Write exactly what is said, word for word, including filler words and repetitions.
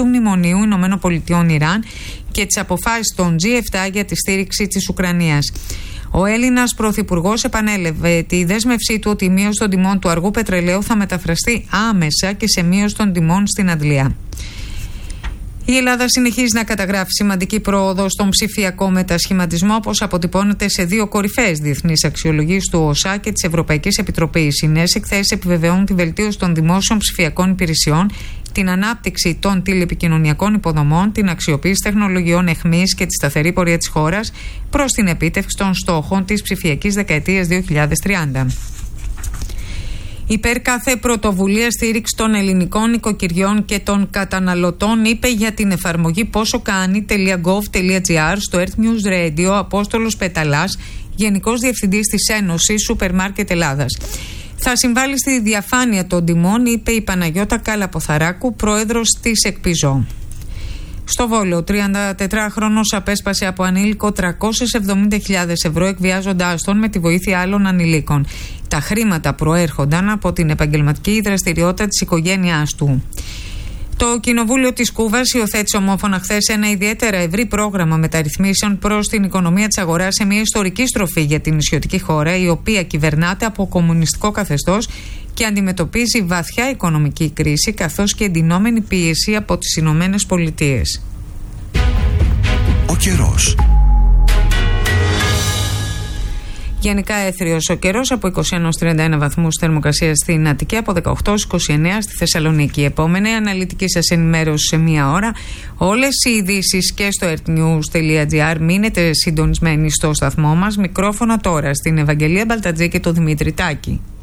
του Μνημονίου Ηνωμένων Πολιτειών Ιράν και τις αποφάσεις των τζι επτά για τη στήριξη της Ουκρανίας. Ο Έλληνας Πρωθυπουργός επανέλαβε τη δέσμευσή του ότι η μείωση των τιμών του αργού πετρελαίου θα μεταφραστεί άμεσα και σε μείωση των τιμών στην Αντλία. Η Ελλάδα συνεχίζει να καταγράφει σημαντική πρόοδο στον ψηφιακό μετασχηματισμό, όπως αποτυπώνεται σε δύο κορυφαίες διεθνείς αξιολογήσεις του ΟΣΑ και της Ευρωπαϊκής Επιτροπής. Οι νέες εκθέσεις επιβεβαιώνουν τη βελτίωση των δημόσιων ψηφιακών υπηρεσιών, την ανάπτυξη των τηλεπικοινωνιακών υποδομών, την αξιοποίηση τεχνολογιών εχμής και τη σταθερή πορεία της χώρας προς την επίτευξη των στόχων της ψηφιακής δεκαετίας δύο χιλιάδες τριάντα. Υπέρ κάθε πρωτοβουλία στήριξη των ελληνικών νοικοκυριών και των καταναλωτών, είπε για την εφαρμογή πόσο κάνει.gov.gr στο Earth News Radio Απόστολος Πεταλάς, Γενικός Διευθυντής της Ένωσης Σούπερ Μάρκετ Ελλάδας. Θα συμβάλλει στη διαφάνεια των τιμών, είπε η Παναγιώτα Καλαποθαράκου, πρόεδρος της ΕΚΠΙΖΟ. Στο Βόλο, ο τριαντατετράχρονος απέσπασε από ανήλικο τριακόσιες εβδομήντα χιλιάδες ευρώ εκβιάζοντάς τον με τη βοήθεια άλλων ανηλίκων. Τα χρήματα προέρχονταν από την επαγγελματική δραστηριότητα της οικογένειάς του. Το Κοινοβούλιο της Κούβας υιοθέτησε ομόφωνα χθες ένα ιδιαίτερα ευρύ πρόγραμμα μεταρρυθμίσεων προς την οικονομία της αγοράς σε μια ιστορική στροφή για την νησιωτική χώρα, η οποία κυβερνάται από κομμουνιστικό καθεστώς και αντιμετωπίζει βαθιά οικονομική κρίση καθώς και εντυνόμενη πίεση από τις Ηνωμένες Πολιτείες. Ο καιρός. Γενικά έθριος ο καιρός, από είκοσι ένα έως τριάντα ένα βαθμούς θερμοκρασία στην Αττική, από δεκαοκτώ έως είκοσι εννέα στη Θεσσαλονίκη. Επόμενη αναλυτική σας ενημέρωση σε μία ώρα. Όλες οι ειδήσεις και στο earthnews.gr. Μείνετε συντονισμένοι στο σταθμό μας. Μικρόφωνα τώρα στην Ευαγγελία Μπαλτατζή και το Δημήτρη Τάκη.